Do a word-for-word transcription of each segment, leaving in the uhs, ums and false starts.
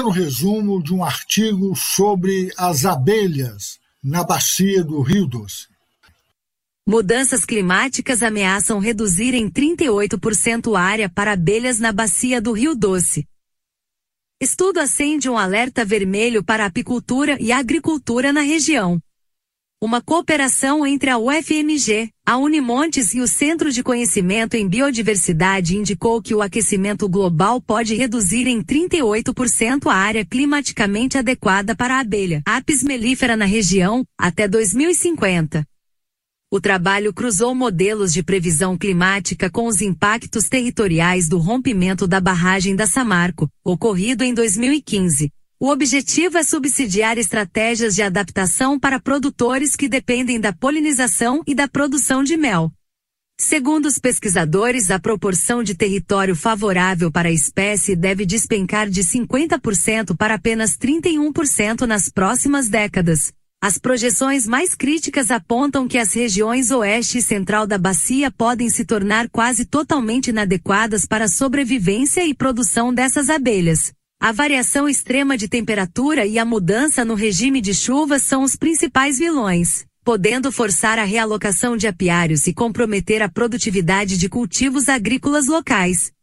Um resumo de um artigo sobre as abelhas na bacia do Rio Doce. Mudanças climáticas ameaçam reduzir em trinta e oito por cento a área para abelhas na bacia do Rio Doce. Estudo acende um alerta vermelho para a apicultura e agricultura na região. Uma cooperação entre a U F M G, a Unimontes e o Centro de Conhecimento em Biodiversidade indicou que o aquecimento global pode reduzir em trinta e oito por cento a área climaticamente adequada para a abelha Apis mellifera na região, até dois mil e cinquenta. O trabalho cruzou modelos de previsão climática com os impactos territoriais do rompimento da barragem da Samarco, ocorrido em dois mil e quinze. O objetivo é subsidiar estratégias de adaptação para produtores que dependem da polinização e da produção de mel. Segundo os pesquisadores, a proporção de território favorável para a espécie deve despencar de cinquenta por cento para apenas trinta e um por cento nas próximas décadas. As projeções mais críticas apontam que as regiões oeste e central da bacia podem se tornar quase totalmente inadequadas para a sobrevivência e produção dessas abelhas. A variação extrema de temperatura e a mudança no regime de chuvas são os principais vilões, podendo forçar a realocação de apiários e comprometer a produtividade de cultivos agrícolas locais.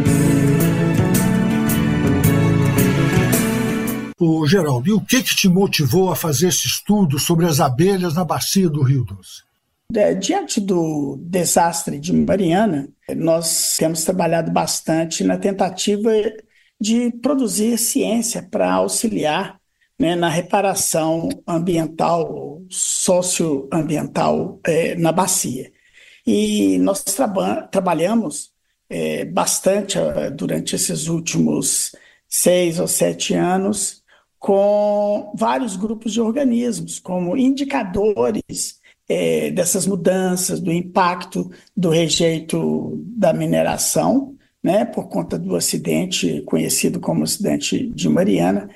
Ô, Geraldo, e o que, que te motivou a fazer esse estudo sobre as abelhas na bacia do Rio Doce? É, diante do desastre de Mariana, nós temos trabalhado bastante na tentativa de produzir ciência para auxiliar, né, na reparação ambiental, socioambiental é, na bacia. E nós traba- trabalhamos é, bastante uh, durante esses últimos seis ou sete anos com vários grupos de organismos, como indicadores é, dessas mudanças, do impacto do rejeito da mineração, né, por conta do acidente conhecido como acidente de Mariana.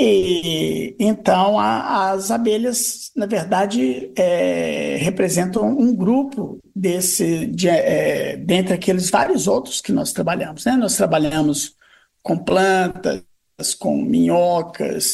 E então a, as abelhas, na verdade, é, representam um grupo desse, de, é, dentre aqueles vários outros que nós trabalhamos, né? Nós trabalhamos com plantas, com minhocas,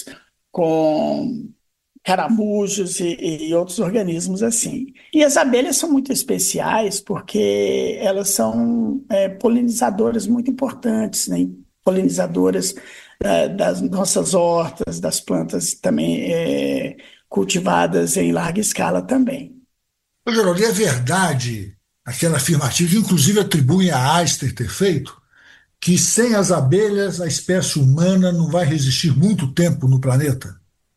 com caramujos e, e outros organismos assim. E as abelhas são muito especiais porque elas são é, polinizadoras muito importantes, né? Polinizadoras é, das nossas hortas, das plantas também é, cultivadas em larga escala também. Ô, Geraldo, e é verdade aquela afirmativa, que inclusive atribuem a Einstein ter feito, que sem as abelhas a espécie humana não vai resistir muito tempo no planeta?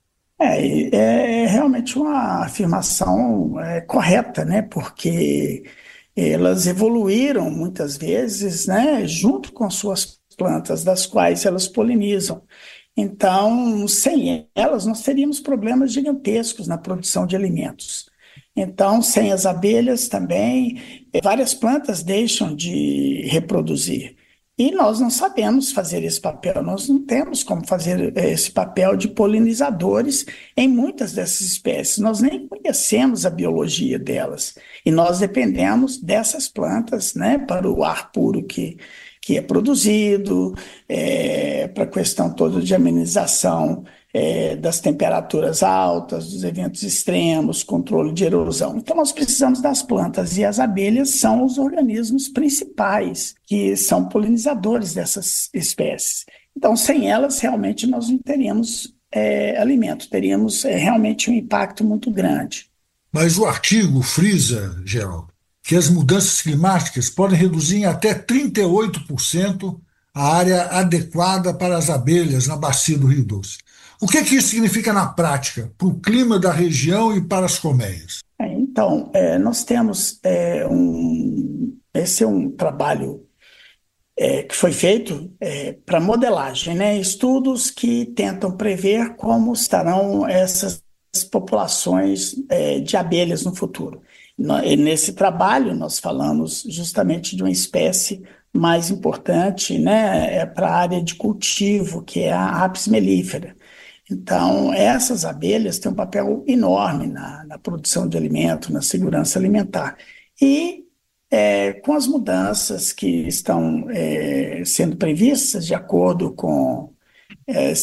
É, é realmente uma afirmação é, correta, né? Porque elas evoluíram muitas vezes, né, junto com suas plantas, das quais elas polinizam. Então, sem elas, nós teríamos problemas gigantescos na produção de alimentos. Então, sem as abelhas também, várias plantas deixam de reproduzir. E nós não sabemos fazer esse papel, nós não temos como fazer esse papel de polinizadores em muitas dessas espécies. Nós nem conhecemos a biologia delas. E nós dependemos dessas plantas, né, para o ar puro que, que é produzido, é, para a questão toda de amenização é, das temperaturas altas, dos eventos extremos, controle de erosão. Então nós precisamos das plantas e as abelhas são os organismos principais que são polinizadores dessas espécies. Então sem elas realmente nós não teríamos é, alimento, teríamos é, realmente um impacto muito grande. Mas o artigo frisa, Geraldo, que as mudanças climáticas podem reduzir em até trinta e oito por cento a área adequada para as abelhas na bacia do Rio Doce. O que, que isso significa na prática para o clima da região e para as colmeias? É, então, é, nós temos é, um... Esse é um trabalho é, que foi feito é, para modelagem, né? Estudos que tentam prever como estarão essas populações é, de abelhas no futuro. E nesse trabalho, nós falamos justamente de uma espécie mais importante, né, é para a área de cultivo, que é a Apis mellifera. Então, essas abelhas têm um papel enorme na, na produção de alimento, na segurança alimentar. E é, com as mudanças que estão é, sendo previstas, de acordo com é,